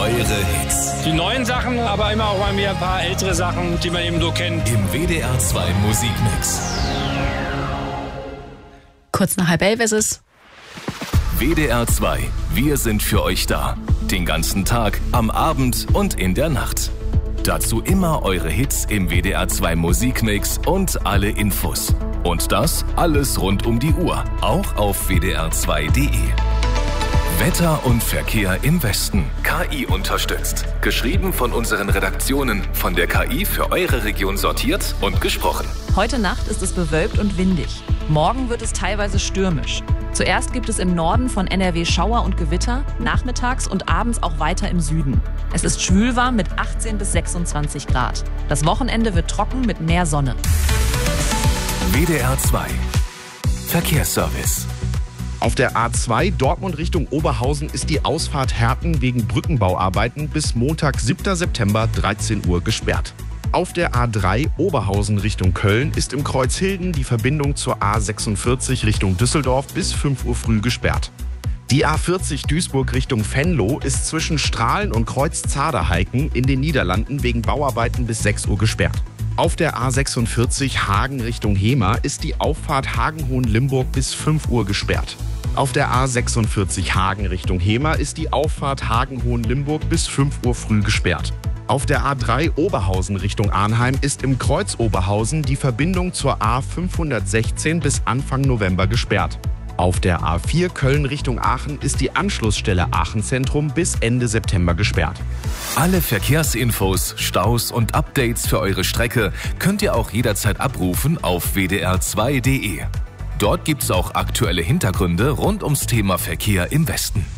eure Hits. Die neuen Sachen, aber immer auch mal wieder ein paar ältere Sachen, die man eben so kennt. Im WDR 2 Musikmix. Kurz nach 10:30 ist es. WDR 2, wir sind für euch da. Den ganzen Tag, am Abend und in der Nacht. Dazu immer eure Hits im WDR 2 Musikmix und alle Infos. Und das alles rund um die Uhr, auch auf wdr2.de. Wetter und Verkehr im Westen. KI unterstützt. Geschrieben von unseren Redaktionen. Von der KI für eure Region sortiert und gesprochen. Heute Nacht ist es bewölkt und windig. Morgen wird es teilweise stürmisch. Zuerst gibt es im Norden von NRW Schauer und Gewitter, nachmittags und abends auch weiter im Süden. Es ist schwülwarm mit 18 bis 26 Grad. Das Wochenende wird trocken mit mehr Sonne. WDR 2 Verkehrsservice. Auf der A2 Dortmund Richtung Oberhausen ist die Ausfahrt Herten wegen Brückenbauarbeiten bis Montag, 7. September, 13 Uhr gesperrt. Auf der A3 Oberhausen Richtung Köln ist im Kreuzhilden die Verbindung zur A46 Richtung Düsseldorf bis 5 Uhr früh gesperrt. Die A40 Duisburg Richtung Venlo ist zwischen Strahlen und Kreuz-Zaderheiken in den Niederlanden wegen Bauarbeiten bis 6 Uhr gesperrt. Auf der A46 Hagen Richtung Hemer ist die Auffahrt Hagen-Hohenlimburg bis 5 Uhr gesperrt. Auf der A46 Hagen Richtung Hemer ist die Auffahrt Hagen-Hohenlimburg bis 5 Uhr früh gesperrt. Auf der A3 Oberhausen Richtung Arnheim ist im Kreuz Oberhausen die Verbindung zur A516 bis Anfang November gesperrt. Auf der A4 Köln Richtung Aachen ist die Anschlussstelle Aachen Zentrum bis Ende September gesperrt. Alle Verkehrsinfos, Staus und Updates für eure Strecke könnt ihr auch jederzeit abrufen auf wdr2.de. Dort gibt's auch aktuelle Hintergründe rund ums Thema Verkehr im Westen.